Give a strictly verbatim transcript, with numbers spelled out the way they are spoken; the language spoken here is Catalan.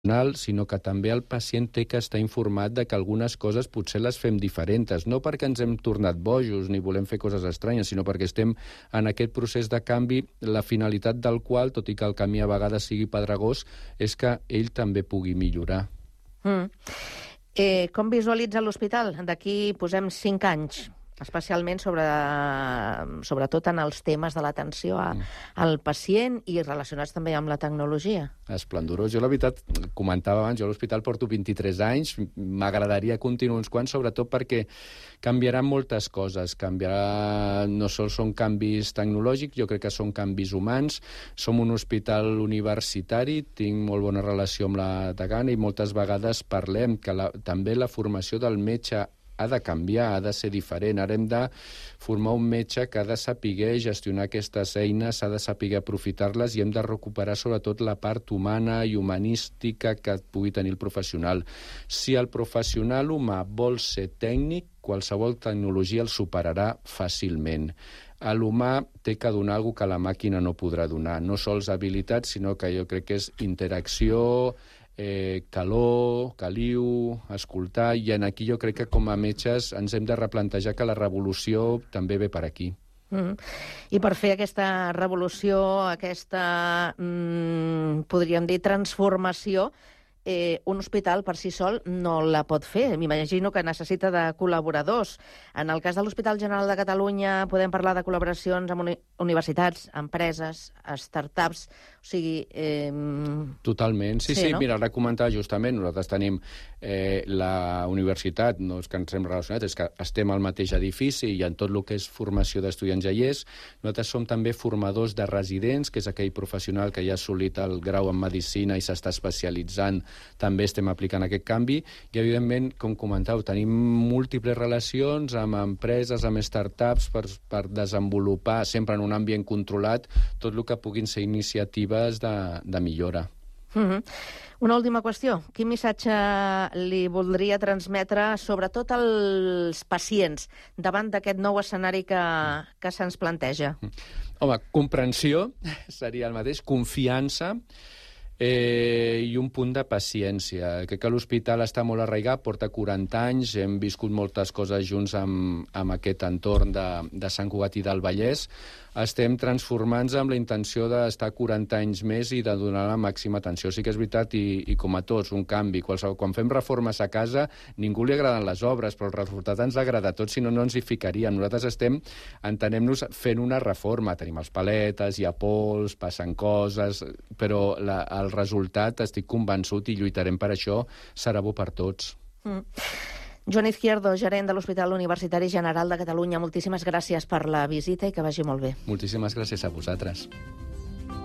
sinó que també el pacient té que estar informat de que algunes coses potser les fem diferents, no perquè ens hem tornat bojos ni volem fer coses estranyes, sinó perquè estem en aquest procés de canvi, la finalitat del qual, tot i que el camí a vegades sigui pedregós, és que ell també pugui millorar. Mm. Eh, com visualitza l'hospital? D'aquí posem cinc anys, especialment sobre, sobretot en els temes de l'atenció al pacient i relacionats també amb la tecnologia. Esplendorós. Jo, la veritat, comentava abans, jo a l'hospital porto vint-i-tres anys, m'agradaria continuar uns quants, sobretot perquè canviaran moltes coses. Canviarà, no sols són canvis tecnològics, jo crec que són canvis humans. Som un hospital universitari, tinc molt bona relació amb la degana i moltes vegades parlem que la, també la formació del metge ha de canviar, ha de ser diferent. Ara hem de formar un metge que ha de saber gestionar aquestes eines, ha de saber aprofitar-les i hem de recuperar sobretot la part humana i humanística que pugui tenir el professional. Si el professional humà vol ser tècnic, qualsevol tecnologia el superarà fàcilment. A l'humà té que donar alguna que la màquina no podrà donar. No sols habilitats, sinó que jo crec que és interacció, Eh, calor, caliu, escoltar, i en aquí jo crec que com a metges ens hem de replantejar que la revolució també ve per aquí. Mm-hmm. I per fer aquesta revolució, aquesta, mm, podríem dir, transformació, eh, un hospital per si sol no la pot fer. M'imagino que necessita de col·laboradors. En el cas de l'Hospital General de Catalunya podem parlar de col·laboracions amb uni universitats, empreses, startups, o sigui... Eh... Totalment. Sí, sí, sí, no? Mira, ara comentava justament, nosaltres tenim eh, la universitat, no és que ens hem relacionat, és que estem al mateix edifici i en tot el que és formació d'estudiants ja hi és. Nosaltres som també formadors de residents, que és aquell professional que ja ha assolit el grau en medicina i s'està especialitzant, també estem aplicant aquest canvi i, evidentment, com comentau, tenim múltiples relacions amb empreses, amb startups per, per desenvolupar, sempre en un ambient controlat, tot el que puguin ser iniciatives de, de millora. Mm-hmm. Una última qüestió. Quin missatge li voldria transmetre, sobretot als pacients, davant d'aquest nou escenari que, que se'ns planteja? Home, comprensió seria el mateix, confiança, Eh, i un punt de paciència. Crec que l'hospital està molt arraigat, porta quaranta anys, hem viscut moltes coses junts amb, amb aquest entorn de, de Sant Cugat i del Vallès. Estem transformant-nos amb la intenció d'estar quaranta anys més i de donar la màxima atenció. Sí que és veritat, i, i com a tots, un canvi. Qualsevol, quan fem reformes a casa, ningú li agraden les obres, però el resultat ens agrada a tots, si no, no ens hi ficaríem. Nosaltres estem, entenem-nos, fent una reforma. Tenim els paletes, hi ha pols, passen coses, però la, el resultat, estic convençut, i lluitarem per això, serà bo per tots. Mm. Joan Izquierdo, gerent de l'Hospital Universitari General de Catalunya, moltíssimes gràcies per la visita i que vagi molt bé. Moltíssimes gràcies a vosaltres.